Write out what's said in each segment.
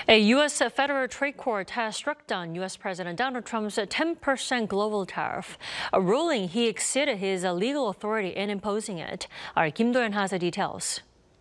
A U.S. federal trade court has struck down U.S. President Donald Trump's 10% global tariff, a ruling he exceeded his legal authority in imposing it. Our Kim Do-yeon has the details.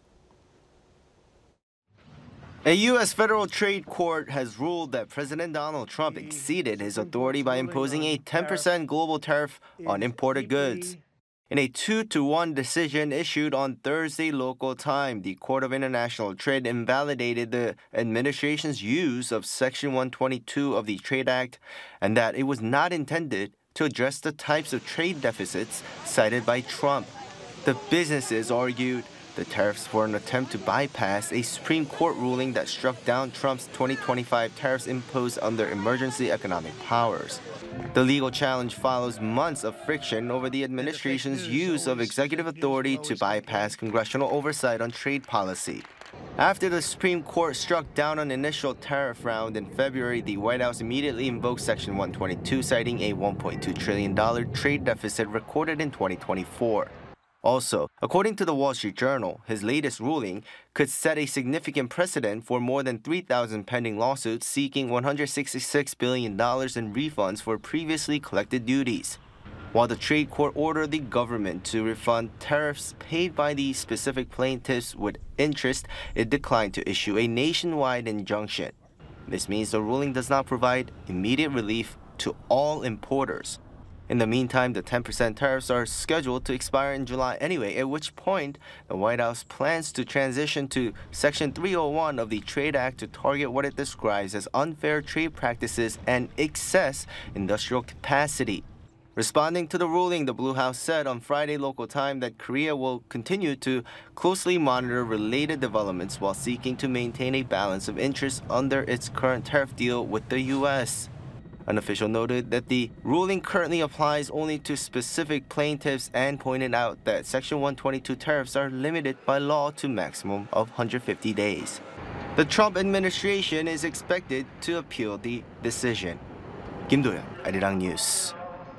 A U.S. federal trade court has ruled that President Donald Trump exceeded his authority by imposing a 10% global tariff on imported goods. In a 2-1 decision issued on Thursday local time, the Court of International Trade invalidated the administration's use of Section 122 of the Trade Act and that it was not intended to address the types of trade deficits cited by Trump. The businesses argued the tariffs were an attempt to bypass a Supreme Court ruling that struck down Trump's 2025 tariffs imposed under emergency economic powers. The legal challenge follows months of friction over the administration's use of executive authority to bypass congressional oversight on trade policy. After the Supreme Court struck down an initial tariff round in February, the White House immediately invoked Section 122, citing a $1.2 trillion trade deficit recorded in 2024. Also, according to the Wall Street Journal, his latest ruling could set a significant precedent for more than 3,000 pending lawsuits seeking $166 billion in refunds for previously collected duties. While the trade court ordered the government to refund tariffs paid by the specific plaintiffs with interest, it declined to issue a nationwide injunction. This means the ruling does not provide immediate relief to all importers. In the meantime, the 10% tariffs are scheduled to expire in July anyway, at which point the White House plans to transition to Section 301 of the Trade Act to target what it describes as unfair trade practices and excess industrial capacity. Responding to the ruling, the Blue House said on Friday local time that Korea will continue to closely monitor related developments while seeking to maintain a balance of interests under its current tariff deal with the U.S. An official noted that the ruling currently applies only to specific plaintiffs and pointed out that Section 122 tariffs are limited by law to maximum of 150 days. The Trump administration is expected to appeal the decision. Kim Do-yeon, Arirang News.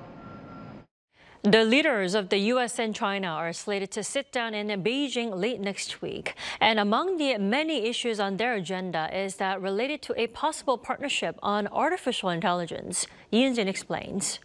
The leaders of the U.S. and China are slated to sit down in Beijing late next week. And among the many issues on their agenda is that related to a possible partnership on artificial intelligence. Lee Eun-jin explains.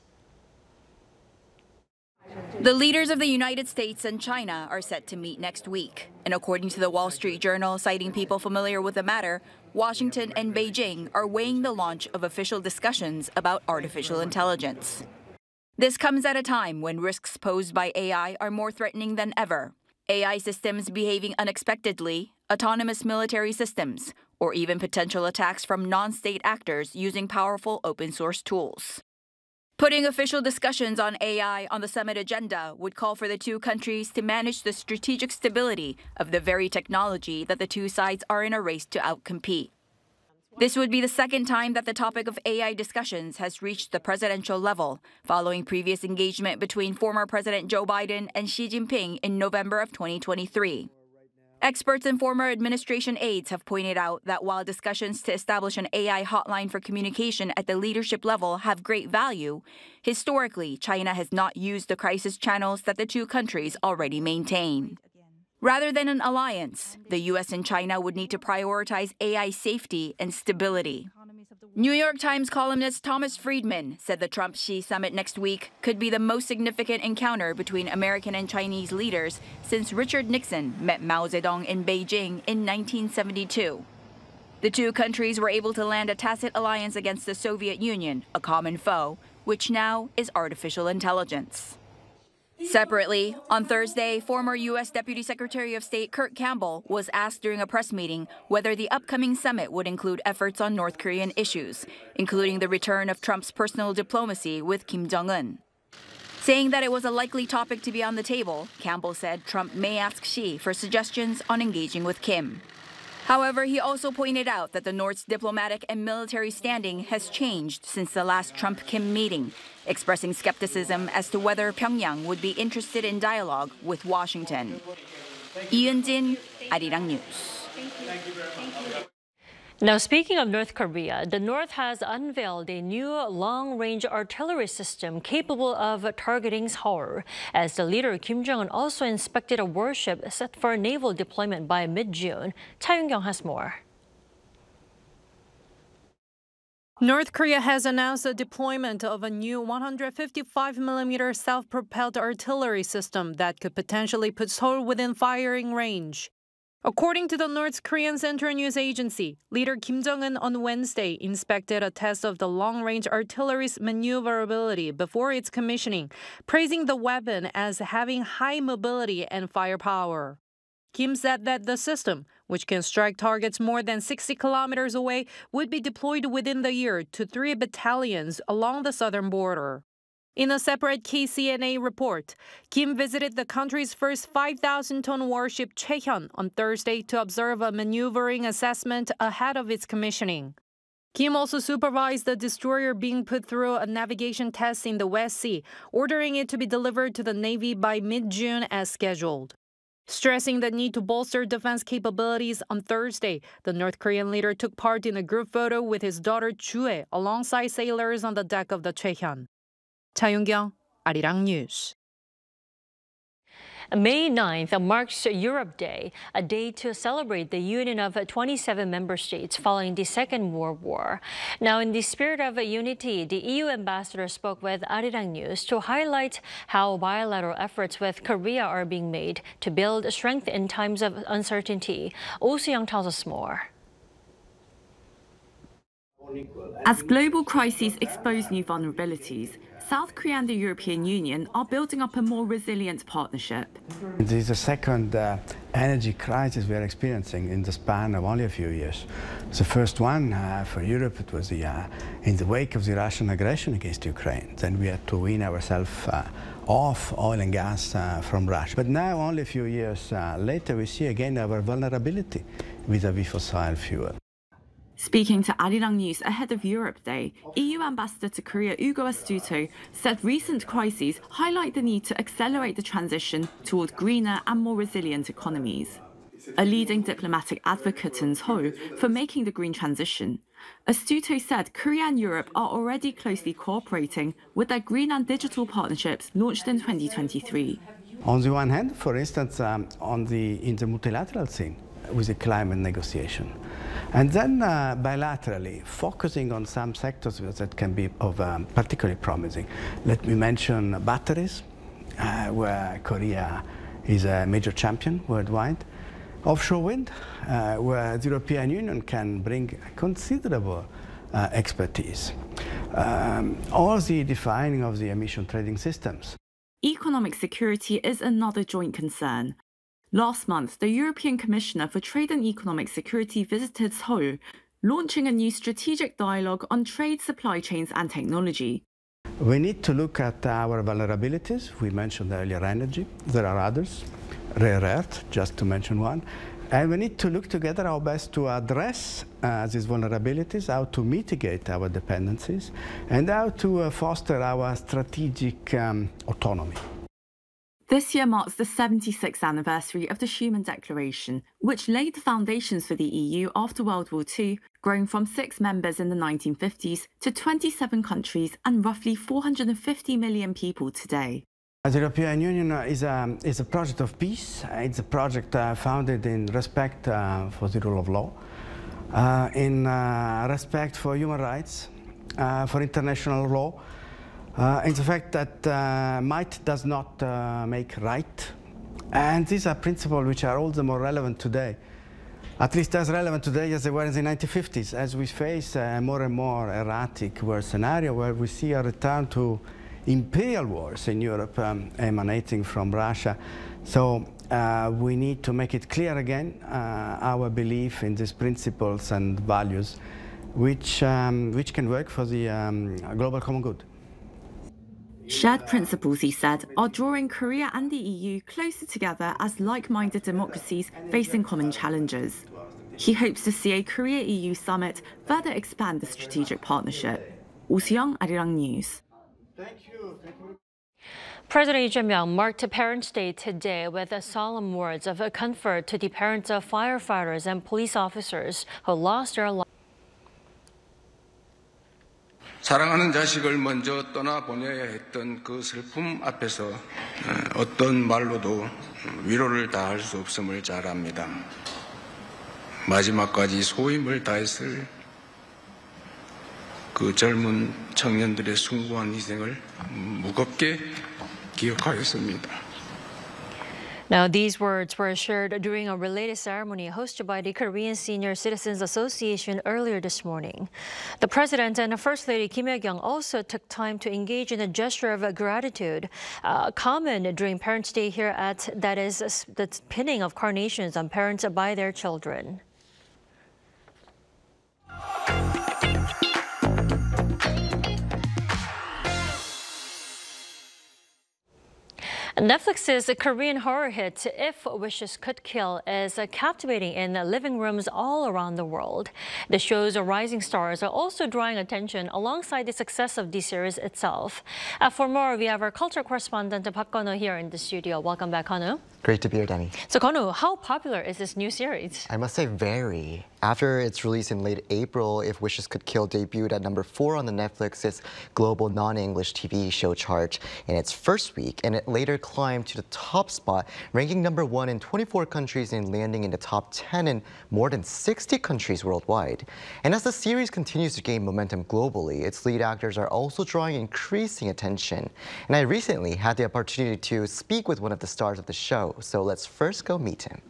The leaders of the United States and China are set to meet next week. And according to the Wall Street Journal, citing people familiar with the matter, Washington and Beijing are weighing the launch of official discussions about artificial intelligence. This comes at a time when risks posed by AI are more threatening than ever. AI systems behaving unexpectedly, autonomous military systems, or even potential attacks from non-state actors using powerful open-source tools. Putting official discussions on AI on the summit agenda would call for the two countries to manage the strategic stability of the very technology that the two sides are in a race to outcompete. This would be the second time that the topic of AI discussions has reached the presidential level, following previous engagement between former President Joe Biden and Xi Jinping in November of 2023. Experts and former administration aides have pointed out that while discussions to establish an AI hotline for communication at the leadership level have great value, historically, China has not used the crisis channels that the two countries already maintain. Rather than an alliance, the U.S. and China would need to prioritize AI safety and stability. New York Times columnist Thomas Friedman said the Trump-Xi summit next week could be the most significant encounter between American and Chinese leaders since Richard Nixon met Mao Zedong in Beijing in 1972. The two countries were able to land a tacit alliance against the Soviet Union, a common foe, which now is artificial intelligence. Separately, on Thursday, former U.S. Deputy Secretary of State Kurt Campbell was asked during a press meeting whether the upcoming summit would include efforts on North Korean issues, including the return of Trump's personal diplomacy with Kim Jong-un. Saying that it was a likely topic to be on the table, Campbell said Trump may ask Xi for suggestions on engaging with Kim. However, he also pointed out that the North's diplomatic and military standing has changed since the last Trump-Kim meeting, expressing skepticism as to whether Pyongyang would be interested in dialogue with Washington. Lee Eun-jin, Arirang News. Now, speaking of North Korea, the North has unveiled a new long-range artillery system capable of targeting Seoul, as the leader Kim Jong-un also inspected a warship set for naval deployment by mid-June. Cha Yun-kyung has more. North Korea has announced the deployment of a new 155mm self-propelled artillery system that could potentially put Seoul within firing range. According to the North Korean Central News Agency, leader Kim Jong-un on Wednesday inspected a test of the long-range artillery's maneuverability before its commissioning, praising the weapon as having high mobility and firepower. Kim said that the system, which can strike targets more than 60 kilometers away, would be deployed within the year to 3 battalions along the southern border. In a separate KCNA report, Kim visited the country's first 5,000-ton warship Chaehyun on Thursday to observe a maneuvering assessment ahead of its commissioning. Kim also supervised the destroyer being put through a navigation test in the West Sea, ordering it to be delivered to the Navy by mid-June as scheduled. Stressing the need to bolster defense capabilities on Thursday, the North Korean leader took part in a group photo with his daughter Chue alongside sailors on the deck of the Chaehyun. Cha Yong-kyung, Arirang News. May 9th marks Europe Day, a day to celebrate the union of 27 member states following the Second World War. Now, in the spirit of unity, the EU ambassador spoke with Arirang News to highlight how bilateral efforts with Korea are being made to build strength in times of uncertainty. Oh Soo-young tells us more. As global crises expose new vulnerabilities, South Korea and the European Union are building up a more resilient partnership. This is the second energy crisis we are experiencing in the span of only a few years. The first one for Europe, it was in the wake of the Russian aggression against Ukraine. Then we had to wean ourselves off oil and gas from Russia. But now, only a few years later, we see again our vulnerability vis-à-vis fossil fuel. Speaking to Arirang News ahead of Europe Day, EU Ambassador to Korea Ugo Astuto said recent crises highlight the need to accelerate the transition toward greener and more resilient economies. A leading diplomatic advocate in Seoul for making the green transition, Astuto said Korea and Europe are already closely cooperating with their green and digital partnerships launched in 2023. On the one hand, for instance, in the multilateral scene, with the climate negotiation. And then bilaterally, focusing on some sectors that can be particularly promising. Let me mention batteries, where Korea is a major champion worldwide. Offshore wind, where the European Union can bring considerable expertise. Or the defining of the emission trading systems. Economic security is another joint concern. Last month, the European Commissioner for Trade and Economic Security visited Seoul, launching a new strategic dialogue on trade, supply chains and technology. We need to look at our vulnerabilities. We mentioned earlier energy. There are others, rare earth, just to mention one. And we need to look together how best to address these vulnerabilities, how to mitigate our dependencies, and how to foster our strategic autonomy. This year marks the 76th anniversary of the Schuman Declaration, which laid the foundations for the EU after World War II, growing from 6 members in the 1950s to 27 countries and roughly 450 million people today. The European Union is a project of peace. It's a project founded in respect for the rule of law, in respect for human rights, for international law. In the fact that might does not make right. And these are principles which are all the more relevant today, at least as relevant today as they were in the 1950s, as we face a more and more erratic world scenario where we see a return to imperial wars in Europe emanating from Russia. So we need to make it clear again our belief in these principles and values which can work for the global common good. Shared principles, he said, are drawing Korea and the EU closer together as like-minded democracies facing common challenges. He hopes to see a Korea-EU summit further expand the strategic partnership. Oh Soo-young, Arirang News. Thank you. President Lee Jae-myung marked Parents' Day today with solemn words of comfort to the parents of firefighters and police officers who lost their lives. 사랑하는 자식을 먼저 떠나보내야 했던 그 슬픔 앞에서 어떤 말로도 위로를 다할 수 없음을 잘 압니다. 마지막까지 소임을 다했을 그 젊은 청년들의 숭고한 희생을 무겁게 기억하였습니다. Now, these words were shared during a related ceremony hosted by the Korean Senior Citizens Association earlier this morning. The President and First Lady Kim Hye-kyung also took time to engage in a gesture of gratitude, common during Parents' Day here that is the pinning of carnations on parents by their children. Netflix's Korean horror hit If Wishes Could Kill is captivating in living rooms all around the world. The show's rising stars are also drawing attention alongside the success of the series itself. For more, we have our culture correspondent Park Gun-ho here in the studio. Welcome back, Gun-ho. Great to be here, Danny. So, Gun-ho, how popular is this new series? I must say very. After its release in late April, If Wishes Could Kill debuted at number 4 on the Netflix's global non-English TV show chart in its first week, and it later climbed to the top spot, ranking number 1 in 24 countries and landing in the top 10 in more than 60 countries worldwide. And as the series continues to gain momentum globally, its lead actors are also drawing increasing attention. And I recently had the opportunity to speak with one of the stars of the show, so let's first go meet him.